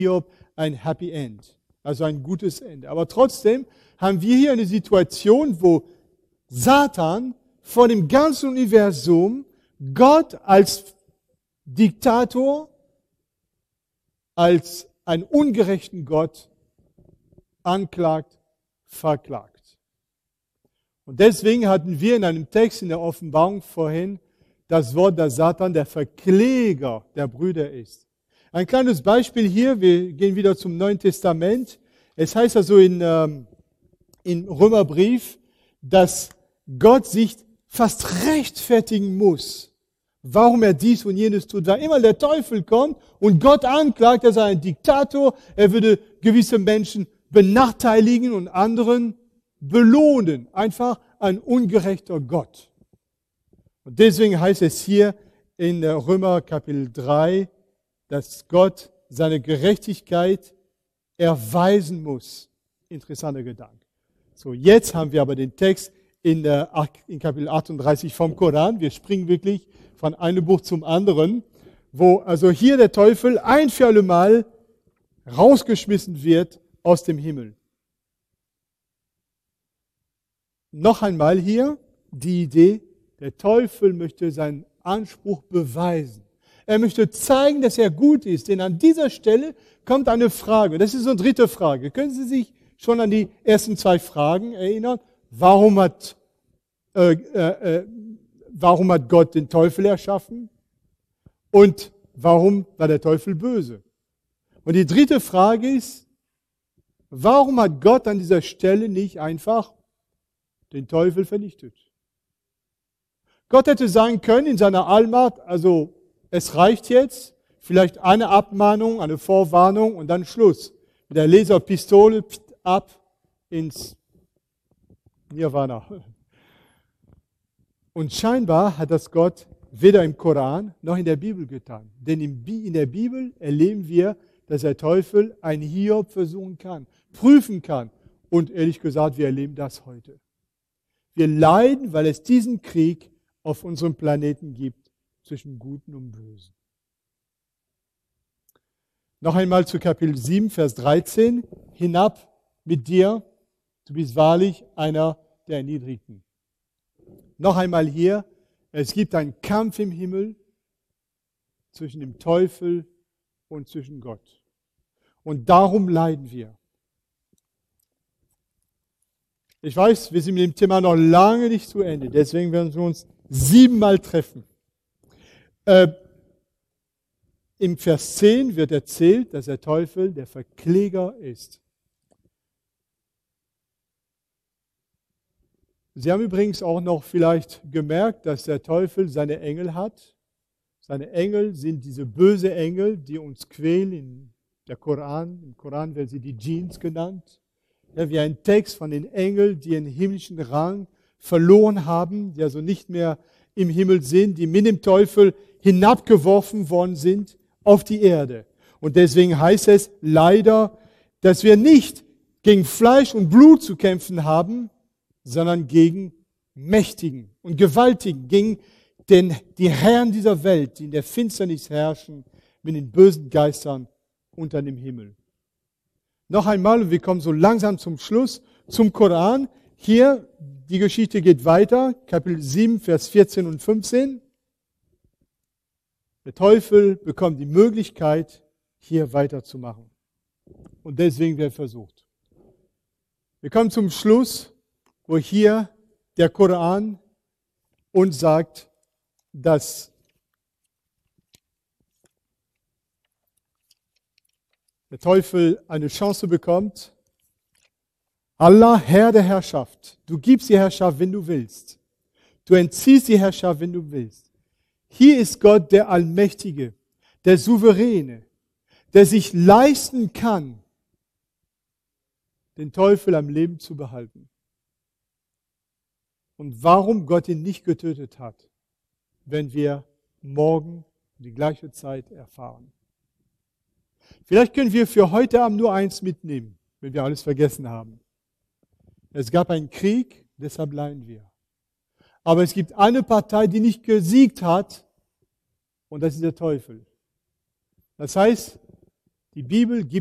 Hiob ein Happy End, also ein gutes Ende. Aber trotzdem haben wir hier eine Situation, wo Satan vor dem ganzen Universum Gott als Diktator, als einen ungerechten Gott anklagt, verklagt. Und deswegen hatten wir in einem Text in der Offenbarung vorhin das Wort, dass Satan der Verkläger der Brüder ist. Ein kleines Beispiel hier, wir gehen wieder zum Neuen Testament. Es heißt also im Römerbrief, dass Gott sich fast rechtfertigen muss, warum er dies und jenes tut. Weil immer der Teufel kommt und Gott anklagt, er sei ein Diktator, er würde gewisse Menschen benachteiligen und anderen belohnen. Einfach ein ungerechter Gott. Und deswegen heißt es hier in Römer Kapitel 3, dass Gott seine Gerechtigkeit erweisen muss. Interessanter Gedanke. So, jetzt haben wir aber den Text in Kapitel 38 vom Koran. Wir springen wirklich von einem Buch zum anderen, wo also hier der Teufel ein für alle Mal rausgeschmissen wird aus dem Himmel. Noch einmal hier die Idee, der Teufel möchte seinen Anspruch beweisen. Er möchte zeigen, dass er gut ist. Denn an dieser Stelle kommt eine Frage. Das ist unsere dritte Frage. Können Sie sich schon an die ersten zwei Fragen erinnern? Warum hat Gott den Teufel erschaffen? Und warum war der Teufel böse? Und die dritte Frage ist, warum hat Gott an dieser Stelle nicht einfach den Teufel vernichtet? Gott hätte sagen können in seiner Allmacht, also es reicht jetzt, vielleicht eine Abmahnung, eine Vorwarnung und dann Schluss. Mit der Laserpistole ab ins Nirvana. Und scheinbar hat das Gott weder im Koran noch in der Bibel getan. Denn in der Bibel erleben wir, dass der Teufel einen Hiob versuchen kann, prüfen kann. Und ehrlich gesagt, wir erleben das heute. Wir leiden, weil es diesen Krieg auf unserem Planeten gibt zwischen Guten und Bösen. Noch einmal zu Kapitel 7, Vers 13. Hinab mit dir, du bist wahrlich einer der Erniedrigten. Noch einmal hier, es gibt einen Kampf im Himmel zwischen dem Teufel und zwischen Gott. Und darum leiden wir. Ich weiß, wir sind mit dem Thema noch lange nicht zu Ende, deswegen werden wir uns 7-mal treffen. Im Vers 10 wird erzählt, dass der Teufel der Verkläger ist. Sie haben übrigens auch noch vielleicht gemerkt, dass der Teufel seine Engel hat. Seine Engel sind diese bösen Engel, die uns quälen. Im Koran werden sie die Dschinns genannt. Ja, wie ein Text von den Engeln, die ihren himmlischen Rang verloren haben, die also nicht mehr im Himmel sind, die mit dem Teufel hinabgeworfen worden sind auf die Erde. Und deswegen heißt es leider, dass wir nicht gegen Fleisch und Blut zu kämpfen haben, sondern gegen Mächtigen und Gewaltigen, gegen die Herren dieser Welt, die in der Finsternis herrschen, mit den bösen Geistern unter dem Himmel. Noch einmal, und wir kommen so langsam zum Schluss, zum Koran. Hier, die Geschichte geht weiter, Kapitel 7, Vers 14 und 15. Der Teufel bekommt die Möglichkeit, hier weiterzumachen. Und deswegen wird versucht. Wir kommen zum Schluss, wo hier der Koran uns sagt, dass der Teufel eine Chance bekommt. Allah, Herr der Herrschaft, du gibst die Herrschaft, wenn du willst. Du entziehst die Herrschaft, wenn du willst. Hier ist Gott der Allmächtige, der Souveräne, der sich leisten kann, den Teufel am Leben zu behalten. Und warum Gott ihn nicht getötet hat, wenn wir morgen die gleiche Zeit erfahren. Vielleicht können wir für heute Abend nur eins mitnehmen, wenn wir alles vergessen haben. Es gab einen Krieg, deshalb leiden wir. Aber es gibt eine Partei, die nicht gesiegt hat, und das ist der Teufel. Das heißt, Die Bibel gibt